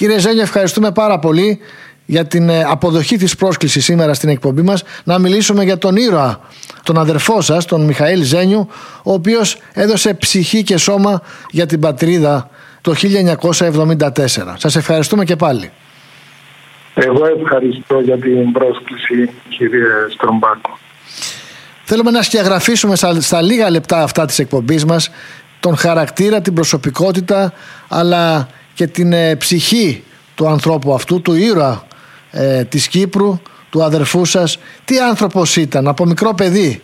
Κύριε Ζένιο, ευχαριστούμε πάρα πολύ για την αποδοχή της πρόσκλησης σήμερα στην εκπομπή μας να μιλήσουμε για τον ήρωα, τον αδερφό σας, τον Μιχαήλ Ζένιου, ο οποίος έδωσε ψυχή και σώμα για την πατρίδα το 1974. Σας ευχαριστούμε και πάλι. Εγώ ευχαριστώ για την πρόσκληση, κύριε Στρομπάκο. Θέλουμε να σκιαγραφίσουμε στα λίγα λεπτά αυτά της εκπομπής μας τον χαρακτήρα, την προσωπικότητα, αλλά και την ψυχή του ανθρώπου αυτού, του ήρωα της Κύπρου, του αδερφού σας. Τι άνθρωπος ήταν από μικρό παιδί?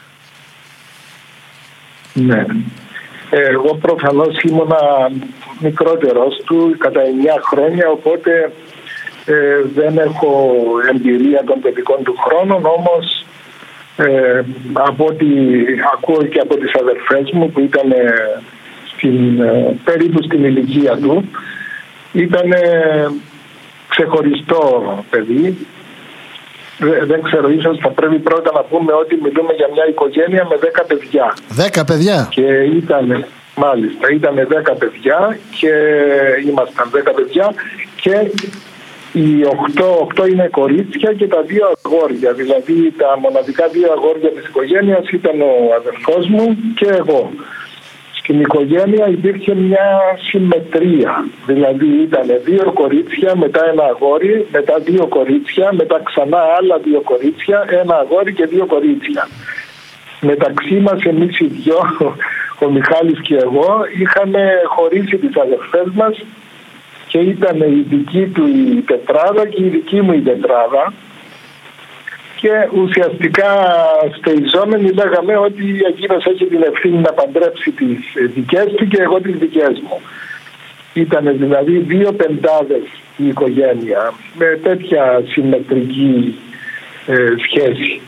Ναι, εγώ προφανώς ήμουνα μικρότερος του κατά 9 χρόνια, οπότε δεν έχω εμπειρία των παιδικών του χρόνων, όμως από ό,τι ακούω και από τις αδερφές μου που ήταν περίπου στην ηλικία του, ήταν ξεχωριστό παιδί. Δεν ξέρω, ίσως θα πρέπει πρώτα να πούμε ότι μιλούμε για μια οικογένεια με 10 παιδιά. 10 παιδιά. Και ήταν 10 παιδιά και ήμασταν 10 παιδιά και οι 8 είναι κορίτσια και τα 2 αγόρια. Δηλαδή τα μοναδικά 2 αγόρια της οικογένειας ήταν ο αδερφός μου και εγώ. Στην οικογένεια υπήρχε μια συμμετρία. Δηλαδή ήταν 2 κορίτσια, μετά ένα αγόρι, μετά 2 κορίτσια, μετά ξανά άλλα 2 κορίτσια, ένα αγόρι και 2 κορίτσια. Μεταξύ μας εμείς οι 2, ο Μιχάλης και εγώ, είχαμε χωρίσει τις αδερφές μας και ήταν η δική του η τετράδα και η δική μου η τετράδα. Και ουσιαστικά στοιζόμενοι λέγαμε ότι εκείνος έχει την ευθύνη να παντρέψει τις δικές του και εγώ τις δικές μου. Ήταν δηλαδή 2 πεντάδες η οικογένεια με τέτοια συμμετρική σχέση.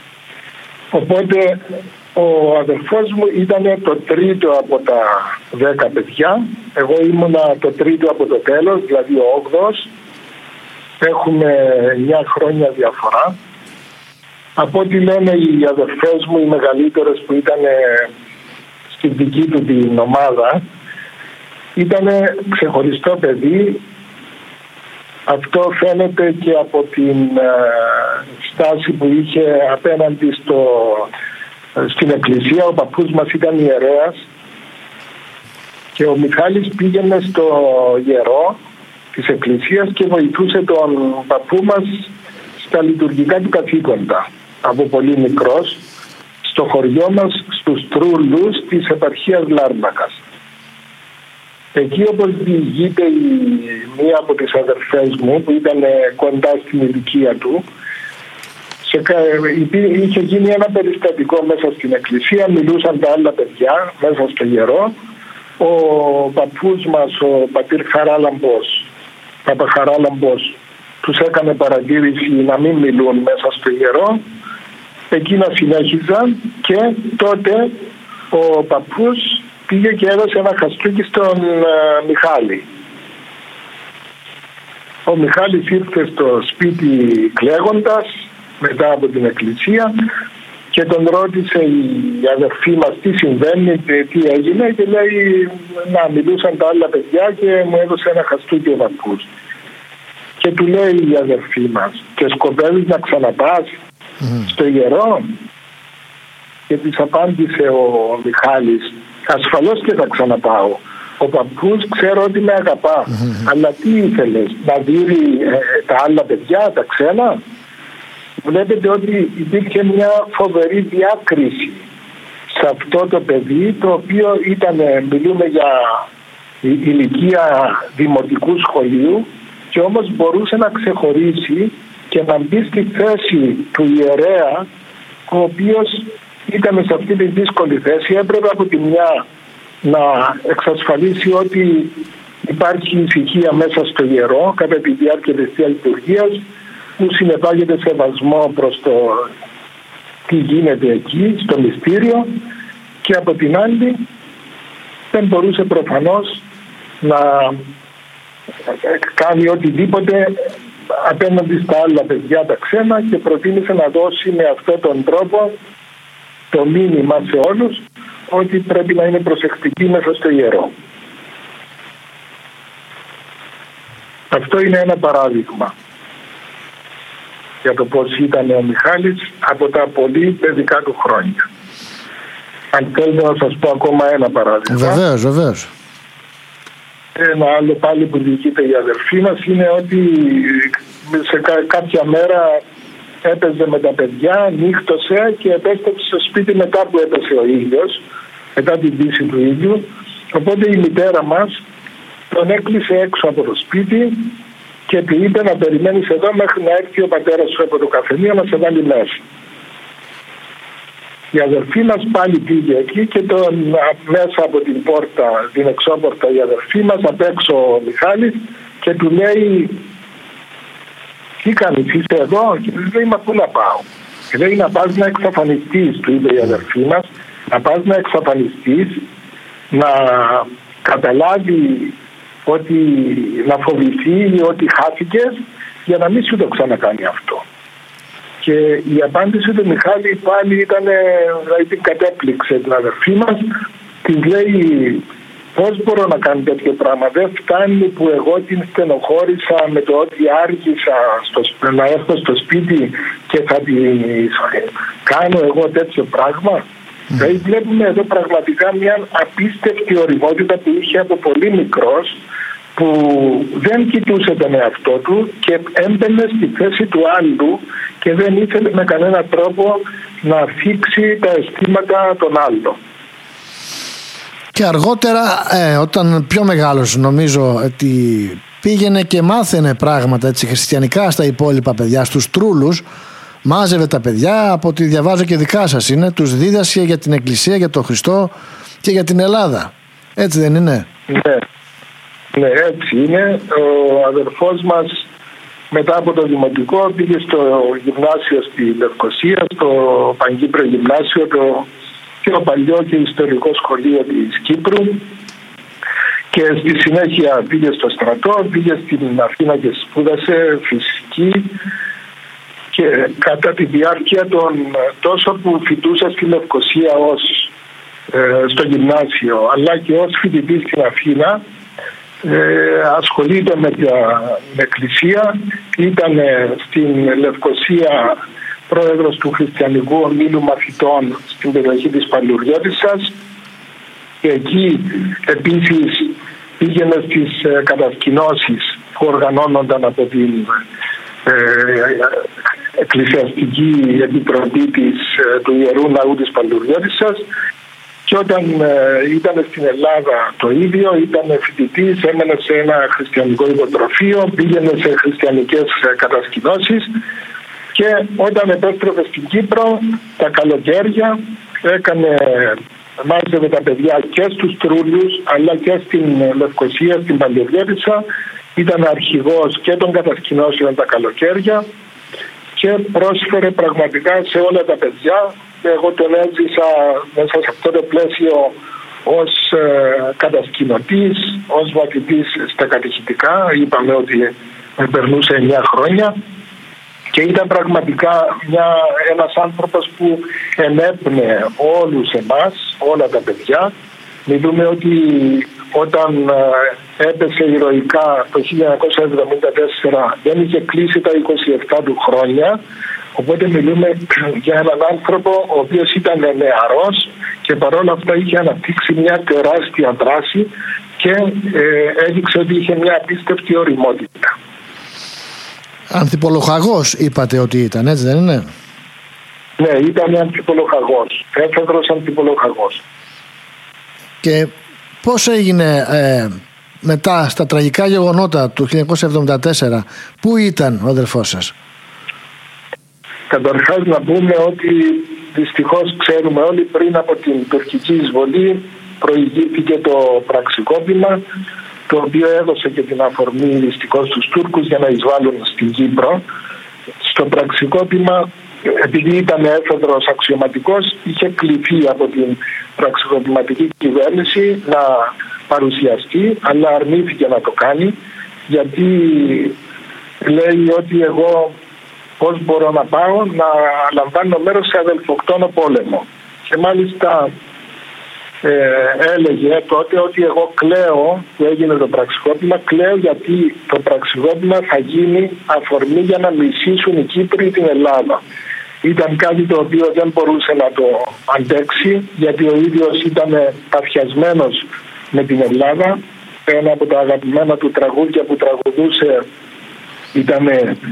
Οπότε ο αδερφός μου ήταν το τρίτο από τα 10 παιδιά. Εγώ ήμουνα το τρίτο από το τέλος, δηλαδή ο 8ος. Έχουμε 9 χρόνια διαφορά. Από ό,τι λένε οι αδερφές μου, οι μεγαλύτερες που ήταν στην δική του την ομάδα, ήταν ξεχωριστό παιδί. Αυτό φαίνεται και από την στάση που είχε απέναντι στην εκκλησία. Ο παππούς μας ήταν ιερέας και ο Μιχάλης πήγαινε στο ιερό της εκκλησίας και βοηθούσε τον παππού μας στα λειτουργικά του καθήκοντα. Από πολύ μικρός, στο χωριό μας, στους Τρούλους της επαρχίας Λάρνακας. Εκεί όπως διηγείται μία από τις αδερφές μου που ήταν κοντά στην ηλικία του, είχε γίνει ένα περιστατικό μέσα στην εκκλησία, μιλούσαν τα άλλα παιδιά μέσα στο ιερό. Ο παππούς μας, ο πατήρ Χαράλαμπος, Παπαχαράλαμπος, τους έκανε παρατήρηση να μην μιλούν μέσα στο ιερό. Εκείνα συνέχιζαν και τότε ο παππούς πήγε και έδωσε ένα χαστούκι στον Μιχάλη. Ο Μιχάλης ήρθε στο σπίτι κλαίγοντας μετά από την εκκλησία και τον ρώτησε η αδερφή μας τι συμβαίνει, τι έγινε, και λέει να μιλούσαν τα άλλα παιδιά και μου έδωσε ένα χαστούκι ο παππούς. Και του λέει η αδερφή μας, και σκοπεύεις να ξαναπάς στο ιερό? Και της απάντησε ο Μιχάλης, ασφαλώς και θα ξαναπάω. Ο παππούς ξέρω ότι με αγαπά, αλλά τι ήθελες, να δει τα άλλα παιδιά, τα ξένα? Βλέπετε ότι υπήρχε μια φοβερή διάκριση σε αυτό το παιδί, το οποίο ήταν, μιλούμε για ηλικία δημοτικού σχολείου, και όμως μπορούσε να ξεχωρίσει και να μπει στη θέση του ιερέα, ο οποίος ήταν σε αυτή τη δύσκολη θέση. Έπρεπε από τη μια να εξασφαλίσει ότι υπάρχει ησυχία μέσα στο ιερό κατά τη διάρκεια της Θείας Λειτουργίας, που συνεπάγεται σεβασμό προς το τι γίνεται εκεί στο μυστήριο, και από την άλλη δεν μπορούσε προφανώς να κάνει οτιδήποτε απέναντι στα άλλα παιδιά τα ξένα, και προτίμησε να δώσει με αυτόν τον τρόπο το μήνυμα σε όλους ότι πρέπει να είναι προσεκτικοί μέσα στο ιερό. Αυτό είναι ένα παράδειγμα για το πώς ήταν ο Μιχάλης από τα πολύ παιδικά του χρόνια. Αν θέλετε να σας πω ακόμα ένα παράδειγμα. Βεβαίως. Ένα άλλο πάλι που διοικείται η αδερφή μας είναι ότι σε κάποια μέρα έπαιζε με τα παιδιά, νύχτωσε και επέστρεψε στο σπίτι μετά που έπεσε ο ήλιος, μετά την δύση του ήλιου. Οπότε η μητέρα μας τον έκλεισε έξω από το σπίτι και του είπε να περιμένεις εδώ μέχρι να έρθει ο πατέρας σου από το καφενείο να σε βάλει μέσα. Η αδερφή μας πάλι πήγε εκεί και μέσα από την πόρτα, την εξώπορτα η αδερφή μας, απ' έξω ο Μιχάλης και του λέει «Τι κάνεις, είσαι εδώ?» Και του λέει «Μα πού να πάω?» Και λέει «Να πας να εξαφανιστείς», του είπε η αδερφή μας, «να πας να εξαφανιστείς, να καταλάβει ότι να φοβηθεί ότι χάθηκες για να μην σου το ξανακάνει αυτό». Και η απάντηση του Μιχάλη πάλι ήταν, δηλαδή την κατέπληξε την αδερφή μας. Της λέει πώς μπορώ να κάνω τέτοιο πράγμα, δεν φτάνει που εγώ την στενοχώρησα με το ότι άργησα να έρθω στο σπίτι και θα την κάνω εγώ τέτοιο πράγμα. Δηλαδή βλέπουμε εδώ πραγματικά μια απίστευτη ωριμότητα που είχε από πολύ μικρός, που δεν κοιτούσε τον εαυτό του και έμπαινε στη θέση του άλλου και δεν ήθελε με κανένα τρόπο να θίξει τα αισθήματα των άλλων. Και αργότερα όταν πιο μεγάλος νομίζω ότι πήγαινε και μάθαινε πράγματα έτσι, χριστιανικά στα υπόλοιπα παιδιά, στους τρούλους, μάζευε τα παιδιά, από ό,τι διαβάζω και δικά σας είναι, τους δίδασκε για την Εκκλησία, για τον Χριστό και για την Ελλάδα. Έτσι δεν είναι? Ναι, έτσι είναι. Ο αδερφός μας μετά από το δημοτικό πήγε στο γυμνάσιο στη Λευκοσία, στο Παγκύπριο Γυμνάσιο, το πιο παλιό και ιστορικό σχολείο της Κύπρου, και στη συνέχεια πήγε στο στρατό, πήγε στην Αθήνα και σπούδασε φυσική, και κατά τη διάρκεια των τόσο που φοιτούσα στη Λευκοσία στο γυμνάσιο αλλά και ως φοιτητής στην Αθήνα, ασχολείται με την Εκκλησία. Ήταν στην Λευκοσία πρόεδρος του Χριστιανικού Ομίλου Μαθητών στην περιοχή της Παλαιουριώτισσας και εκεί επίσης πήγαινε στις κατασκηνώσεις που οργανώνονταν από την Εκκλησιαστική Επιτροπή του Ιερού Ναού της Παλαιουριώτισσας. Και όταν ήταν στην Ελλάδα το ίδιο, ήταν φοιτητής, έμενε σε ένα χριστιανικό υποτροφείο, πήγαινε σε χριστιανικές κατασκηνώσεις, και όταν επέστρεφε στην Κύπρο τα καλοκαίρια μάζευε τα παιδιά και στους Τρούλους αλλά και στην Λευκοσία, στην Παλαιουριώτισσα. Ήταν αρχηγός και των κατασκηνώσεων τα καλοκαίρια και πρόσφερε πραγματικά σε όλα τα παιδιά. Εγώ τον έζησα μέσα σε αυτό το πλαίσιο ως κατασκηνωτής, ως μαθητής στα κατηχητικά. Είπαμε ότι περνούσε 9 χρόνια και ήταν πραγματικά ένας άνθρωπος που ενέπνεε όλους εμάς, όλα τα παιδιά. Μιλούμε ότι όταν έπεσε ηρωικά το 1974 δεν είχε κλείσει τα 27 του χρόνια. Οπότε μιλούμε για έναν άνθρωπο ο οποίος ήταν νεαρός και παρόλα αυτά είχε αναπτύξει μια τεράστια δράση και έδειξε ότι είχε μια απίστευτη ωριμότητα. Ανθιπολοχαγός είπατε ότι ήταν, έτσι δεν είναι? Ναι, ήταν ανθιπολοχαγός, έφεδρος ανθιπολοχαγός. Και πώς έγινε μετά στα τραγικά γεγονότα του 1974, πού ήταν ο αδερφός σας? Καταρχάς να πούμε ότι δυστυχώς ξέρουμε όλοι, πριν από την τουρκική εισβολή προηγήθηκε το πραξικόπημα, το οποίο έδωσε και την αφορμή δυστυχώς στους Τούρκους για να εισβάλλουν στην Κύπρο. Στο πραξικόπημα, επειδή ήταν έφεδρος αξιωματικός, είχε κληθεί από την πραξικοπηματική κυβέρνηση να παρουσιαστεί, αλλά αρνήθηκε να το κάνει, γιατί λέει ότι εγώ πώς μπορώ να πάω να λαμβάνω μέρος σε αδελφοκτόνο πόλεμο. Και μάλιστα έλεγε τότε ότι εγώ κλαίω που έγινε το πραξικόπημα, κλαίω γιατί το πραξικόπημα θα γίνει αφορμή για να μισήσουν οι Κύπροι την Ελλάδα. Ήταν κάτι το οποίο δεν μπορούσε να το αντέξει, γιατί ο ίδιος ήταν παθιασμένος με την Ελλάδα. Ένα από τα αγαπημένα του τραγούδια που τραγουδούσε ήταν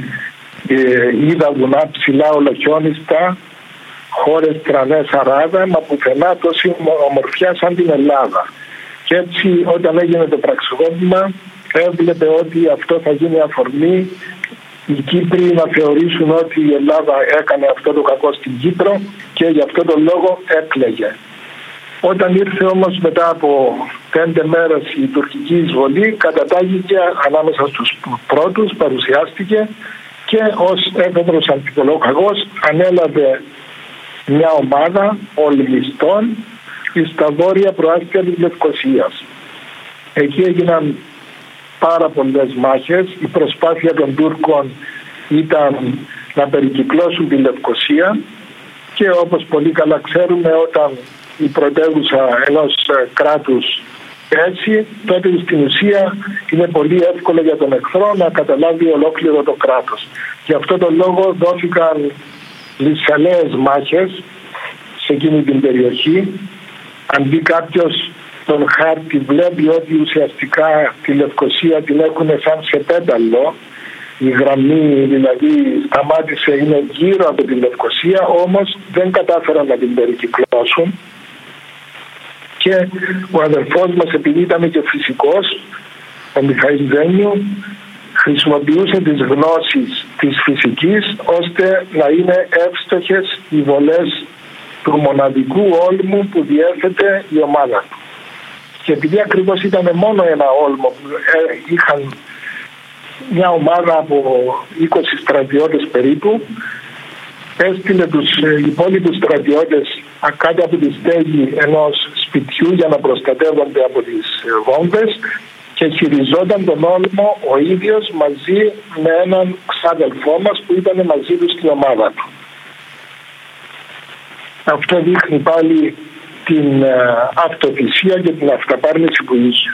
«Είδα βουνά ψηλά ολοχιόνιστα, χώρες τρανές αράδα, μα πουθενά τόση ομορφιά σαν την Ελλάδα». Και έτσι όταν έγινε το πραξικόπημα έβλεπε ότι αυτό θα γίνει αφορμή οι Κύπροι να θεωρήσουν ότι η Ελλάδα έκανε αυτό το κακό στην Κύπρο και γι' αυτό τον λόγο έκλαιγε. Όταν ήρθε όμως μετά από 5 μέρες η τουρκική εισβολή, κατατάγηκε ανάμεσα στους πρώτους, παρουσιάστηκε και ως έφεδρος αντιπολόγαγος ανέλαβε μια ομάδα ολμιστών στα βόρεια προάστια της Λευκωσίας. Εκεί έγιναν πάρα πολλές μάχες. Η προσπάθεια των Τούρκων ήταν να περικυκλώσουν τη Λευκωσία και όπως πολύ καλά ξέρουμε, όταν η πρωτεύουσα ενός κράτους έτσι, τότε στην ουσία είναι πολύ εύκολο για τον εχθρό να καταλάβει ολόκληρο το κράτος. Γι' αυτό τον λόγο δόθηκαν λυσαλαίες μάχες σε εκείνη την περιοχή. Αν δει κάποιος τον χάρτη βλέπει ότι ουσιαστικά τη Λευκωσία την έχουν σαν σε πέταλο. Η γραμμή δηλαδή σταμάτησε, είναι γύρω από τη Λευκωσία, όμως δεν κατάφεραν να την περικυκλώσουν. Και ο αδερφός μας, επειδή ήταν και φυσικός, ο Μιχαήλ Δένιου, χρησιμοποιούσε τις γνώσεις της φυσικής ώστε να είναι εύστοχες οι βολές του μοναδικού όλμου που διέθετε η ομάδα του. Και επειδή ακριβώς ήταν μόνο ένα όλμο που είχαν μια ομάδα από 20 στρατιώτες περίπου, έστειλε τους υπόλοιπους στρατιώτες κάτω από τη στέγη ενός σπιτιού για να προστατεύονται από τις βόμβες και χειριζόταν τον όλμο ο ίδιος μαζί με έναν ξάδελφό μας που ήταν μαζί του στην ομάδα του. Αυτό δείχνει πάλι την αυτοθυσία και την αυταπάρνηση που είχε.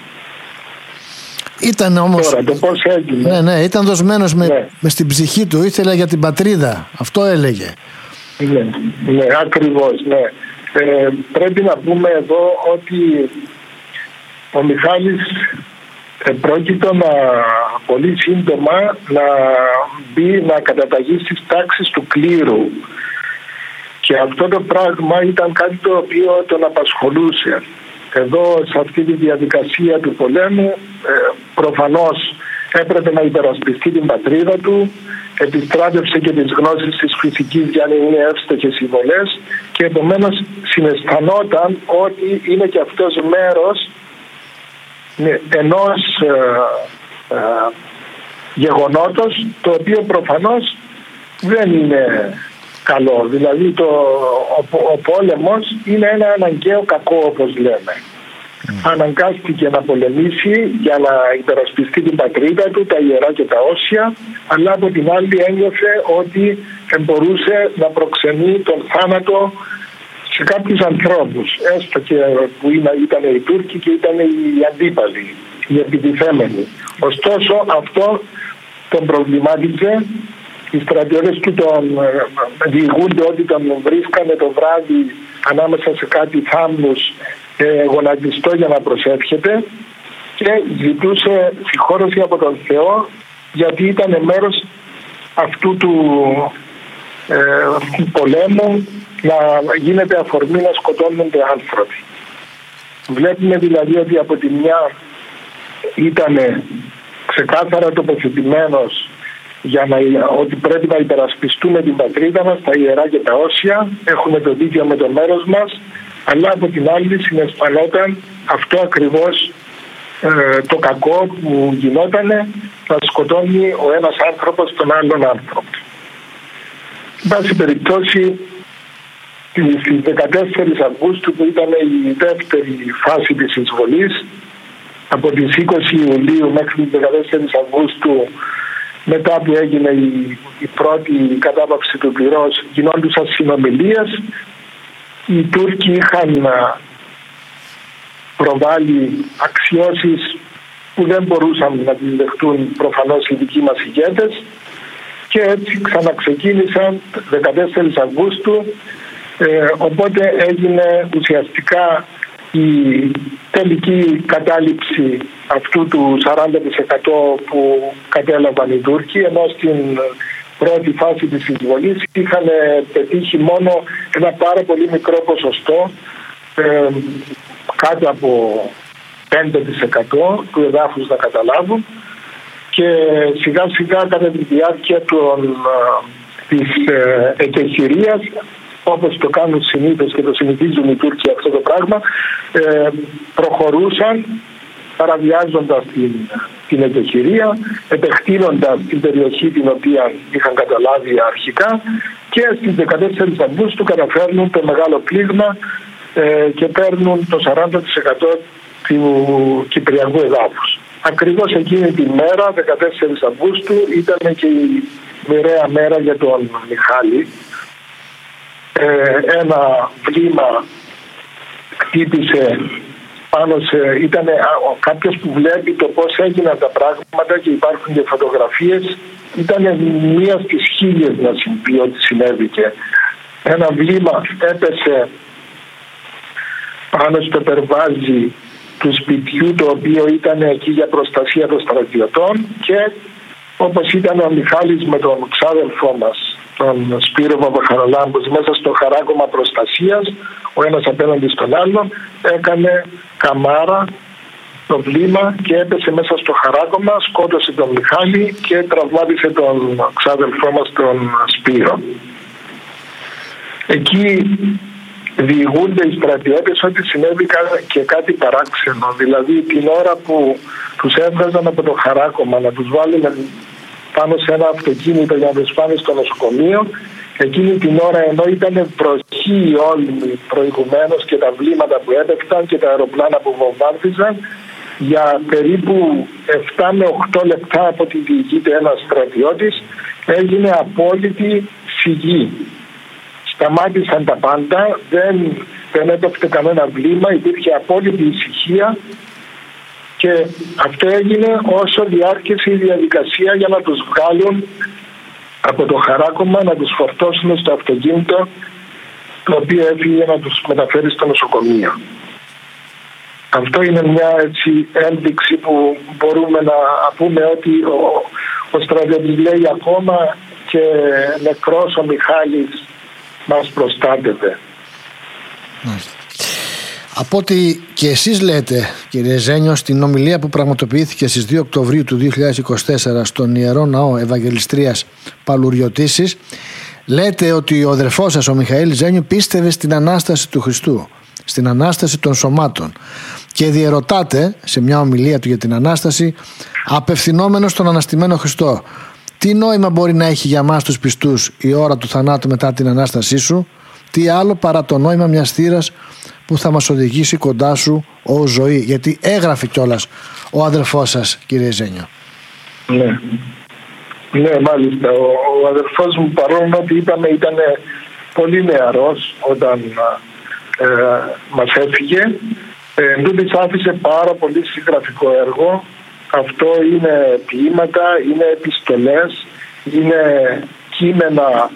Ήταν όμως... Τώρα, το πώς έγινε. Ναι, ήταν δοσμένος με στην ψυχή του, ήθελε για την πατρίδα. Αυτό έλεγε. Ναι, ακριβώς, ναι. Πρέπει να πούμε εδώ ότι ο Μιχάλης πρόκειτο να πολύ σύντομα να μπει να καταταγεί στις τάξεις του κλήρου. Και αυτό το πράγμα ήταν κάτι το οποίο τον απασχολούσε. Εδώ σε αυτή τη διαδικασία του πολέμου προφανώς έπρεπε να υπερασπιστεί την πατρίδα του, επιστράτευσε και τις γνώσεις της φυσικής για να είναι εύστοχες οι βολές και επομένως συναισθανόταν ότι είναι και αυτός μέρος ενός γεγονότος το οποίο προφανώς δεν είναι καλό. Δηλαδή ο πόλεμος είναι ένα αναγκαίο κακό, όπως λέμε. Αναγκάστηκε να πολεμήσει για να υπερασπιστεί την πατρίδα του, τα ιερά και τα όσια, αλλά από την άλλη ένιωθε ότι μπορούσε να προξενεί τον θάνατο σε κάποιους ανθρώπους, έστω και που ήταν οι Τούρκοι και ήταν οι αντίπαλοι, οι επιτιθέμενοι. Ωστόσο αυτό τον προβλημάτιζε. Οι στρατιώτες του τον διηγούνται ότι τον βρίσκανε το βράδυ ανάμεσα σε κάτι θάμνους γονατιστό για να προσεύχεται και ζητούσε συγχώρεση από τον Θεό γιατί ήταν μέρος αυτού του πολέμου να γίνεται αφορμή να σκοτώνονται άνθρωποι. Βλέπουμε δηλαδή ότι από τη μια ήταν ξεκάθαρα τοποθετημένος για ότι πρέπει να υπερασπιστούμε την πατρίδα μας, τα ιερά και τα όσια, έχουμε το δίκαιο με το μέρος μας, αλλά από την άλλη συναισθανόταν αυτό ακριβώς το κακό που γινότανε, να σκοτώνει ο ένας άνθρωπος τον άλλον άνθρωπο. Εν πάση περιπτώσει, στις 14 Αυγούστου που ήταν η δεύτερη φάση της εισβολής, από τις 20 Ιουλίου μέχρι τις 14 Αυγούστου, μετά που έγινε η πρώτη κατάπαυση του πυρός, γινόντουσαν συνομιλίες. Οι Τούρκοι είχαν προβάλλει αξιώσεις που δεν μπορούσαν να τις δεχτούν προφανώς οι δικοί μας ηγέτες, και έτσι ξαναξεκίνησαν 14 Αυγούστου, οπότε έγινε ουσιαστικά η τελική κατάληψη αυτού του 40% που κατέλαβαν οι Τούρκοι, ενώ στην πρώτη φάση της εισβολής είχαν πετύχει μόνο ένα πάρα πολύ μικρό ποσοστό, κάτω από 5% του εδάφους να καταλάβουν, και σιγά σιγά κατά τη διάρκεια της εκεχηρίας, όπως το κάνουν συνήθως και το συνηθίζουν οι Τούρκοι αυτό το πράγμα, προχωρούσαν παραβιάζοντας την εκεχηρία, επεκτείνοντας την περιοχή την οποία είχαν καταλάβει αρχικά, και στις 14 Αυγούστου καταφέρνουν το μεγάλο πλήγμα και παίρνουν το 40% του κυπριακού εδάφους. Ακριβώς εκείνη τη μέρα, 14 Αυγούστου, ήταν και η μοιραία μέρα για τον Μιχάλη. Ένα βλήμα χτύπησε πάνω ήταν κάποιος που βλέπει το πώς έγιναν τα πράγματα, και υπάρχουν και φωτογραφίες. Ήταν μία στις 1000 να συμβεί ότι συνέβηκε. Ένα βλήμα έπεσε πάνω στο περβάζι του σπιτιού, το οποίο ήταν εκεί για προστασία των στρατιωτών, και όπως ήταν ο Μιχάλης με τον ξάδελφό μας, τον Σπύρο Παπαχαρολάμπους, μέσα στο χαράκωμα προστασίας, ο ένας απέναντι στον άλλον, έκανε καμάρα το βλήμα και έπεσε μέσα στο χαράκωμα, σκότωσε τον Μιχάλη και τραυμάτισε τον ξάδελφό μας, τον Σπύρο. Εκεί διηγούνται οι στρατιώτες ότι συνέβη και κάτι παράξενο. Δηλαδή την ώρα που τους έβγαζαν από το χαράκωμα να τους βάλουν πάνω σε ένα αυτοκίνητο για να τους πάνε στο νοσοκομείο, εκείνη την ώρα, ενώ ήταν βροχή όλη προηγουμένως και τα βλήματα που έπεφταν και τα αεροπλάνα που βομβάρδιζαν, για περίπου 7 με 8 λεπτά από τη διοικείται ένας στρατιώτης, έγινε απόλυτη σιγή. Σταμάτησαν τα πάντα, δεν έπεφτε κανένα βλήμα, υπήρχε απόλυτη ησυχία, και αυτό έγινε όσο διάρκεισε η διαδικασία για να τους βγάλουν από το χαράκωμα, να τους φορτώσουν στο αυτοκίνητο, το οποίο έφυγε να τους μεταφέρει στο νοσοκομείο. Αυτό είναι μια έτσι ένδειξη που μπορούμε να πούμε ότι ο στρατιώτης λέει ακόμα και νεκρός ο Μιχάλης μας προστάτευε. Από ό,τι και εσείς λέτε, κύριε Ζένιο, στην ομιλία που πραγματοποιήθηκε στις 2 Οκτωβρίου του 2024 στον Ιερό Ναό Ευαγγελιστρίας Παλουριωτήσης, λέτε ότι ο αδερφός σας, ο Μιχαήλ Ζένιο, πίστευε στην Ανάσταση του Χριστού, στην Ανάσταση των σωμάτων, και διερωτάτε σε μια ομιλία του για την Ανάσταση, απευθυνόμενος στον αναστημένο Χριστό, τι νόημα μπορεί να έχει για μας τους πιστούς η ώρα του θανάτου μετά την Ανάστασή σου, τι άλλο παρά το νόημα μιας θύρας που θα μας οδηγήσει κοντά σου ως ζωή? Γιατί έγραφε κιόλας ο αδερφός σας, κύριε Ζένιο. Ναι, μάλιστα. Ο αδερφός μου, παρόλο ότι ήταν πολύ νεαρός όταν μας έφυγε, τούτης άφησε πάρα πολύ συγγραφικό έργο. Αυτό είναι ποίηματα, είναι επιστολές, είναι κείμενα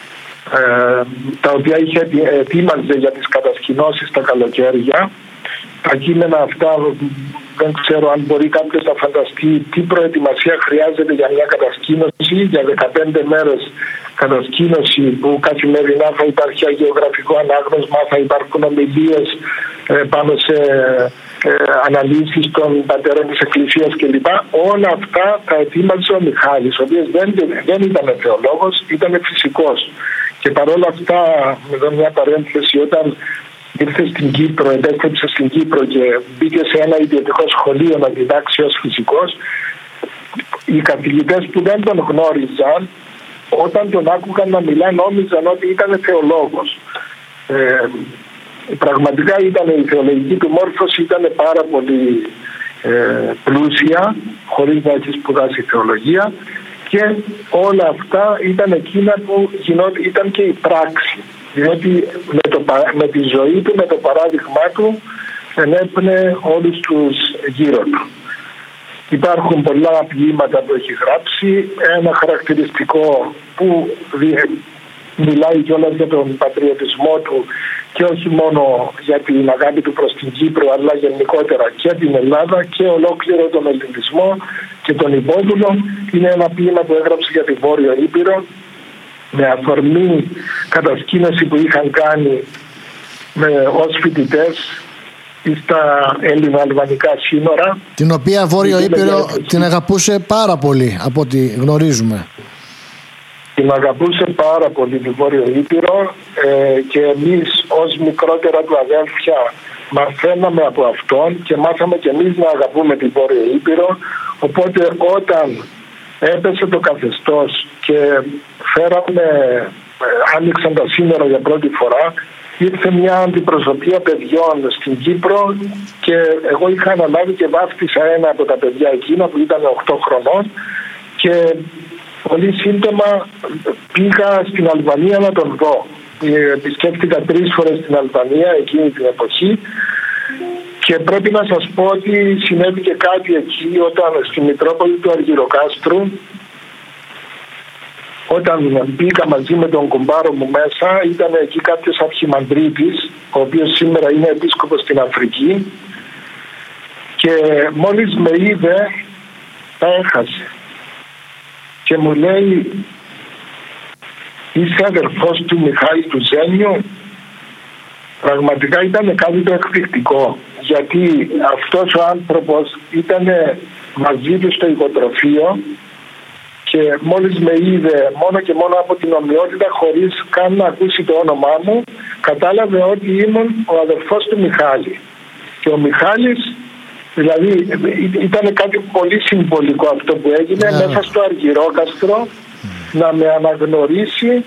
τα οποία ετοίμαζε για τις κατασκηνώσεις τα καλοκαίρια. Τα κείμενα αυτά δεν ξέρω αν μπορεί κάποιος να φανταστεί τι προετοιμασία χρειάζεται για μια κατασκήνωση, για 15 μέρες κατασκήνωση που καθημερινά θα υπάρχει αγιογραφικό ανάγνωσμα, θα υπάρχουν ομιλίες πάνω σε αναλύσεις των πατέρων της Εκκλησίας κλπ. Όλα αυτά τα ετοίμαζε ο Μιχάλης, ο οποίος δεν ήταν θεολόγος, ήταν φυσικός. Και παρόλα αυτά, εδώ μια παρένθεση, όταν ήρθε στην Κύπρο, επέστρεψε στην Κύπρο και μπήκε σε ένα ιδιωτικό σχολείο να διδάξει ως φυσικός, οι καθηγητές που δεν τον γνώριζαν, όταν τον άκουγαν να μιλά, νόμιζαν ότι ήταν θεολόγος. Πραγματικά η θεολογική του μόρφωση ήταν πάρα πολύ πλούσια, χωρίς να έχει σπουδάσει θεολογία, και όλα αυτά ήταν εκείνα που ήταν και η πράξη. Διότι με τη ζωή του, με το παράδειγμά του, ενέπνε όλους τους γύρω του. Υπάρχουν πολλά ποίηματα που έχει γράψει. Ένα χαρακτηριστικό που μιλάει κιόλας για τον πατριωτισμό του και όχι μόνο για την αγάπη του προς την Κύπρο, αλλά γενικότερα και την Ελλάδα και ολόκληρο τον ελληνισμό και τον υπόδουλο. Είναι ένα ποίημα που έγραψε για τη Βόρειο Ήπειρο με αφορμή κατασκήνωση που είχαν κάνει ως φοιτητές στα ελληνοαλβανικά σύνορα. Την οποία Βόρειο Ήπειρο την αγαπούσε πάρα πολύ, από ό,τι γνωρίζουμε. Την αγαπούσε πάρα πολύ τη Βόρειο Ήπειρο και εμείς ως μικρότερα του αδέλφια μαθαίναμε από αυτόν και μάθαμε και εμείς να αγαπούμε τη Βόρειο Ήπειρο. Οπότε όταν έπεσε το καθεστώς και άνοιξαν τα σύνορα για πρώτη φορά, ήρθε μια αντιπροσωπεία παιδιών στην Κύπρο και εγώ είχα αναλάβει και βάφτισα ένα από τα παιδιά εκείνα που ήταν 8 χρονών και πολύ σύντομα πήγα στην Αλβανία να τον δω. Επισκέφτηκα 3 φορές στην Αλβανία εκείνη την εποχή και πρέπει να σας πω ότι συνέβη και κάτι εκεί όταν στη Μητρόπολη του Αργυροκάστρου, όταν μπήκα μαζί με τον κουμπάρο μου μέσα, ήταν εκεί κάποιος αρχιμανδρίτης, ο οποίος σήμερα είναι επίσκοπος στην Αφρική και μόλις με είδε τα έχασε και μου λέει «Είσαι αδερφός του Μιχάλη του Ζένιου?» Πραγματικά ήταν κάτι το εκπληκτικό, γιατί αυτός ο άνθρωπος ήταν μαζί του στο οικοτροφείο και μόλις με είδε μόνο και μόνο από την ομοιότητα, χωρίς καν να ακούσει το όνομά μου, κατάλαβε ότι ήμουν ο αδερφός του Μιχάλη. Και ο Μιχάλης, δηλαδή ήταν κάτι πολύ συμβολικό αυτό που έγινε μέσα στο Αργυρόκαστρο, να με αναγνωρίσει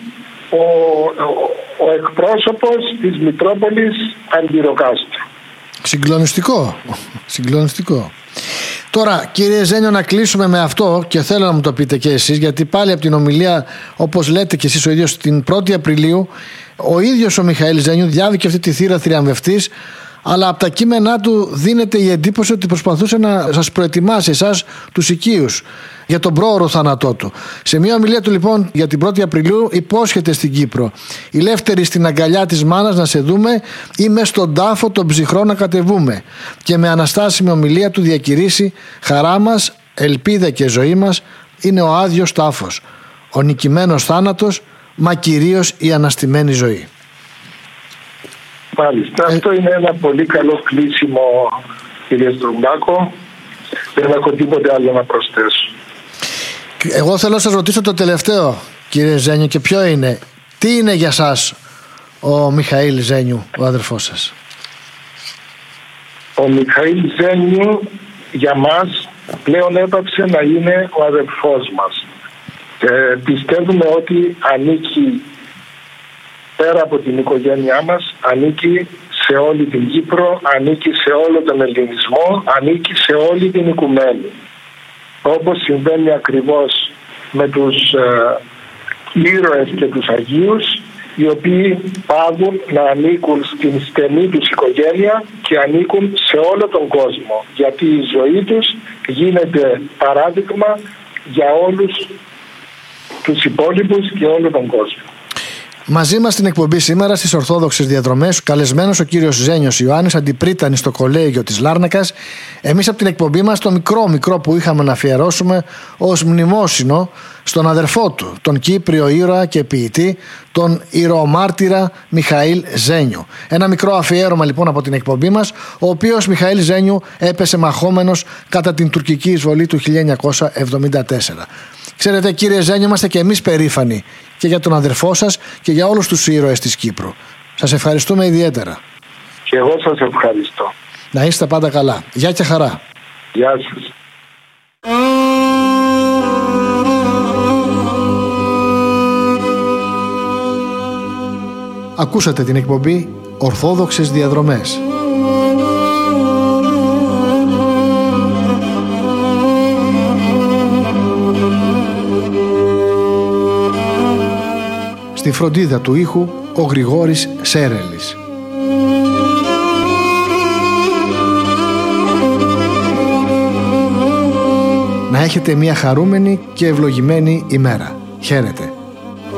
ο εκπρόσωπος της Μητρόπολης Αργυροκάστρου. Συγκλονιστικό. Τώρα, κύριε Ζένιο, να κλείσουμε με αυτό και θέλω να μου το πείτε και εσείς, γιατί πάλι από την ομιλία, όπως λέτε και εσείς ο ίδιος, την 1η Απριλίου, ο ίδιος ο Μιχαήλ Ζένιου διάβηκε αυτή τη θύρα θριαμβευτής, αλλά από τα κείμενά του δίνεται η εντύπωση ότι προσπαθούσε να σας προετοιμάσει εσάς τους οικείους για τον πρόωρο θάνατό του. Σε μια ομιλία του λοιπόν για την 1η Απριλίου υπόσχεται στην Κύπρο: «Ηλεύθερη στην αγκαλιά της μάνας να σε δούμε ή μες στον τάφο τον ψυχρό να κατεβούμε». Και με αναστάσιμη ομιλία του διακηρύσει: «Χαρά μας, ελπίδα και ζωή μας είναι ο άδειος τάφος, ο νικημένος θάνατος, μα κυρίως η αναστημένη ζωή». Μάλιστα, αυτό είναι ένα πολύ καλό κλείσιμο, κύριε Στρουμπάκο. Δεν έχω τίποτε άλλο να προσθέσω. Εγώ θέλω να σας ρωτήσω το τελευταίο, κύριε Ζένιου, και ποιο είναι, τι είναι για σας ο Μιχαήλ Ζένιου, ο αδερφός σας? Ο Μιχαήλ Ζένιου για μας πλέον έπαψε να είναι ο αδερφός μας. Πιστεύουμε ότι ανήκει πέρα από την οικογένειά μας, ανήκει σε όλη την Κύπρο, ανήκει σε όλο τον ελληνισμό, ανήκει σε όλη την οικουμένη. Όπως συμβαίνει ακριβώς με τους ήρωες και τους Αγίους, οι οποίοι πάβουν να ανήκουν στην στενή τους οικογένεια και ανήκουν σε όλο τον κόσμο, γιατί η ζωή τους γίνεται παράδειγμα για όλους τους υπόλοιπους και όλο τον κόσμο. Μαζί μας στην εκπομπή σήμερα στις Ορθόδοξες Διαδρομές, καλεσμένος ο κύριος Ζένιος Ιωάννης, αντιπρίτανης στο κολέγιο της Λάρνακας. Εμείς από την εκπομπή μας το μικρό που είχαμε να αφιερώσουμε ως μνημόσυνο στον αδερφό του, τον Κύπριο ήρωα και ποιητή, τον ηρωομάρτυρα Μιχαήλ Ζένιου. Ένα μικρό αφιέρωμα λοιπόν από την εκπομπή μας, ο οποίος Μιχαήλ Ζένιου έπεσε μαχόμενος κατά την τουρκική εισβολή του 1974. Ξέρετε, κύριε Ζένιο, είμαστε και εμείς περήφανοι και για τον αδερφό σας και για όλους τους ήρωες της Κύπρου. Σας ευχαριστούμε ιδιαίτερα. Και εγώ σας ευχαριστώ. Να είστε πάντα καλά. Γεια και χαρά. Γεια σας. Ακούσατε την εκπομπή Ορθόδοξες Διαδρομές. Στη φροντίδα του ήχου ο Γρηγόρης Σέρελης. Να έχετε μια χαρούμενη και ευλογημένη ημέρα. Χαίρετε.